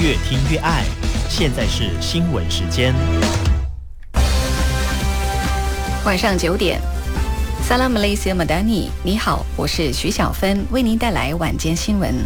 越听越爱。现在是新闻时间。 晚上9点。Salam Malaysia Madani， 你好，我是徐小芬，为您带来晚间新闻。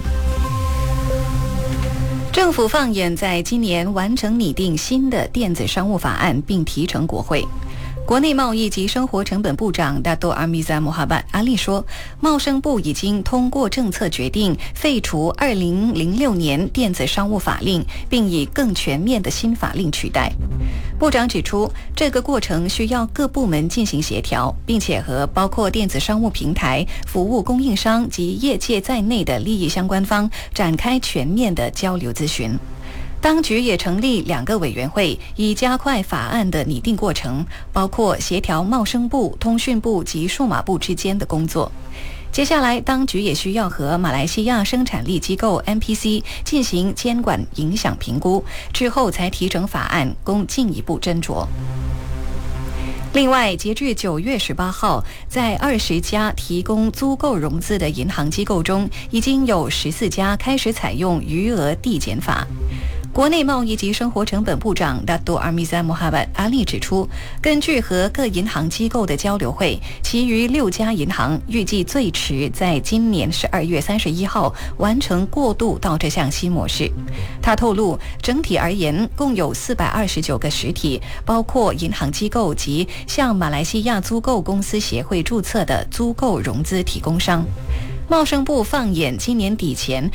政府放眼在今年完成拟定新的电子商务法案，并提呈国会。国内贸易及生活成本部长 Dato' Amizah Mohamad Ali 说，贸生部已经通过政策决定废除2006年电子商务法令，并以更全面的新法令取代。部长指出，这个过程需要各部门进行协调，并且和包括电子商务平台、服务供应商及业界在内的利益相关方展开全面的交流咨询。当局也成立2个委员会，以加快法案的拟定过程，包括协调贸生部、通讯部及数码部之间的工作。接下来，当局也需要和马来西亚生产力机构 MPC 进行监管影响评估，之后才提呈法案供进一步斟酌。另外，截至9月18号，在20家提供租购融资的银行机构中，已经有14家开始采用余额递减法。国内贸易及生活成本部长 Dato' Amizah Mohamad Ali 指出，根据和各银行机构的交流会，其余6家银行预计最迟在今年12月31号完成过渡到这项新模式。他透露，整体而言，共有429个实体，包括银行机构及向马来西亚租购公司协会注册的租购融资提供商。贸生部放眼今年底前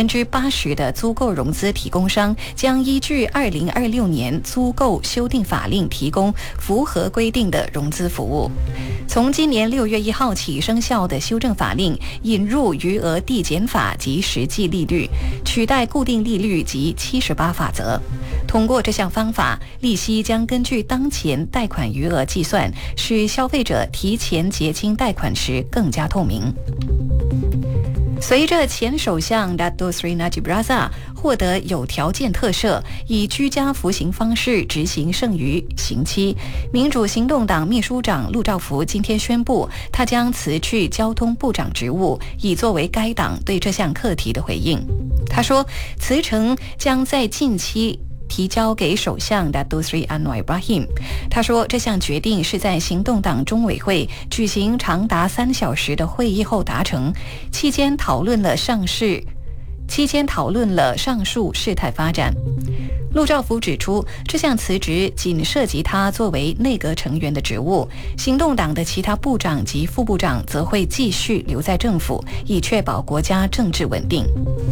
，80%的租购融资提供商将依据2026年租购修订法令提供符合规定的融资服务。从今年6月1号起生效的修正法令引入余额递减法及实际利率，取代固定利率及78法则。通过这项方法，利息将根据当前贷款余额计算，使消费者提前结清贷款时更加透明。随着前首相 Dato' Sri Najib Razak 获得有条件特赦，以居家服刑方式执行剩余刑期，民主行动党秘书长陆兆福今天宣布，他将辞去交通部长职务，以作为该党对这项课题的回应。他说，辞呈将在近期提交给首相 Dato' Sri Anwar Ibrahim。 他说，这项决定是在行动党中委会举行长达3小时的会议后达成，期间讨论了上述事态发展。陆兆福指出，这项辞职仅涉及他作为内阁成员的职务，行动党的其他部长及副部长则会继续留在政府，以确保国家政治稳定。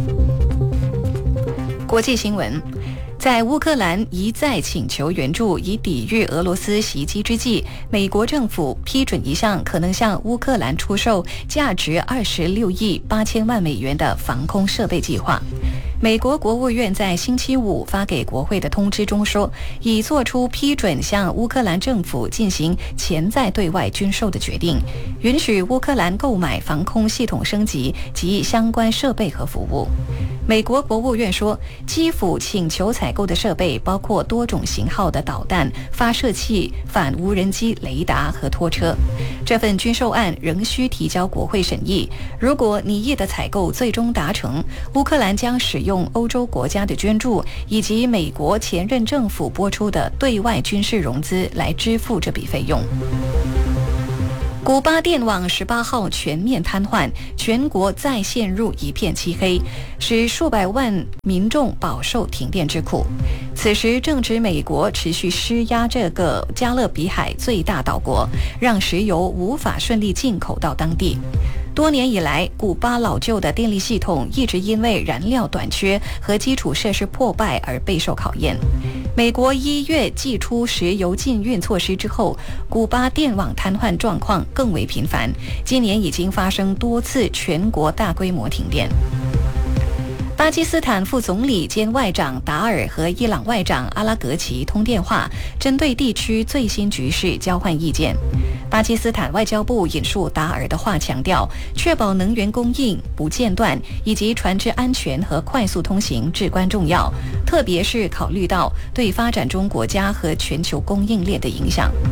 国际新闻，在乌克兰一再请求援助以抵御俄罗斯袭击之际，美国政府批准一项可能向乌克兰出售价值26亿8千万美元的防空设备计划。美国国务院在星期五发给国会的通知中说，已作出批准向乌克兰政府进行潜在对外军售的决定，允许乌克兰购买防空系统升级及相关设备和服务。美国国务院说，基辅请求采购的设备包括多种型号的导弹、发射器、反无人机雷达和拖车。这份军售案仍需提交国会审议。如果拟议的采购最终达成，乌克兰将使用欧洲国家的捐助以及美国前任政府拨出的对外军事融资来支付这笔费用。古巴电网18号全面瘫痪，全国再陷入一片漆黑，使数百万民众饱受停电之苦。此时正值美国持续施压这个加勒比海最大岛国，让石油无法顺利进口到当地。多年以来，古巴老旧的电力系统一直因为燃料短缺和基础设施破败而备受考验。美国1月祭出石油禁运措施之后，古巴电网瘫痪状况更为频繁，今年已经发生多次全国大规模停电。巴基斯坦副总理兼外长达尔和伊朗外长阿拉格齐通电话，针对地区最新局势交换意见。巴基斯坦外交部引述达尔的话强调，确保能源供应不间断以及船只安全和快速通行至关重要，特别是考虑到对发展中国家和全球供应链的影响。他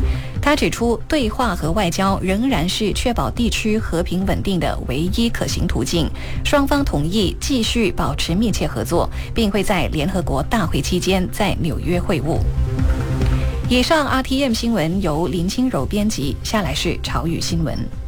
他指出，对话和外交仍然是确保地区和平稳定的唯一可行途径，双方同意继续保持密切合作，并会在联合国大会期间在纽约会晤。以上 RTM 新闻由林清柔编辑，下来是朝语新闻。